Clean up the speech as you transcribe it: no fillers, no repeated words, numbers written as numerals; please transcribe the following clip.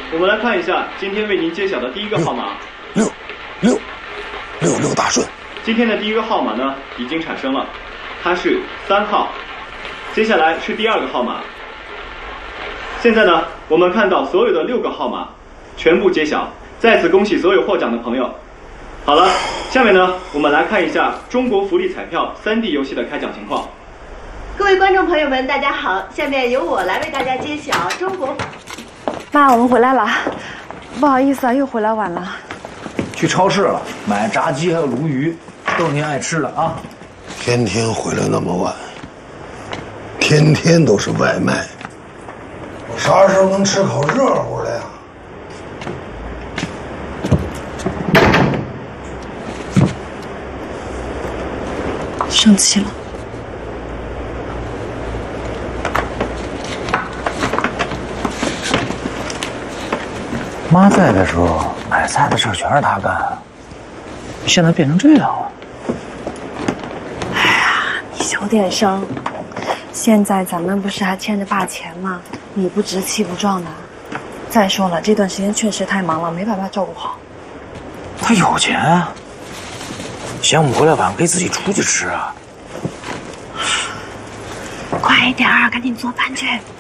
我们来看一下今天为您揭晓的第一个号码。 六大顺。 今天的第一个号码呢，已经产生了，它是3号。接下来是第二个号码。现在呢，我们看到所有的6个号码全部揭晓，再次恭喜所有获奖的朋友。好了，下面呢，我们来看一下中国福利彩票3D 游戏的开奖情况。 各位观众朋友们，大家好，下面由我来为大家揭晓中国。 妈，我们回来了，不好意思啊，又回来晚了。 去超市了，买炸鸡还有鲈鱼，都是您爱吃的啊。 天天回来那么晚，天天都是外卖，我啥时候能吃口热乎的呀？ 生气了。 妈在的时候，买菜的事全是她干，现在变成这样了。 哎呀，你小点声。现在咱们不是还欠着爸钱吗？你不直气不壮的。再说了，这段时间确实太忙了，没办法照顾好。 他有钱啊，嫌我们回来晚，可以自己出去吃啊。 快一点啊，赶紧做饭去。